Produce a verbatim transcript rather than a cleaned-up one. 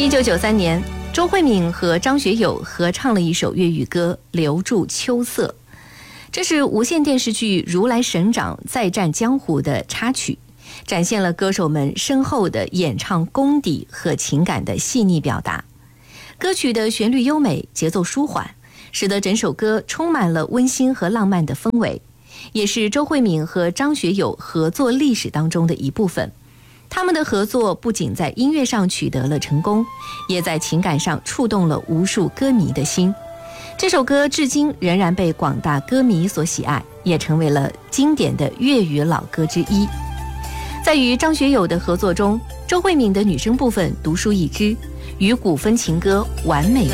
一九九三年，周慧敏和张学友合唱了一首粤语歌《留住秋色》，这是无线电视剧《如来神掌再战江湖》的插曲，展现了歌手们深厚的演唱功底和情感的细腻表达。歌曲的旋律优美，节奏舒缓，使得整首歌充满了温馨和浪漫的氛围，也是周慧敏和张学友合作历史当中的一部分。他们的合作不仅在音乐上取得了成功，也在情感上触动了无数歌迷的心。这首歌至今仍然被广大歌迷所喜爱，也成为了经典的粤语老歌之一。在与张学友的合作中，周慧敏的女声部分独树一帜，与古风情歌完美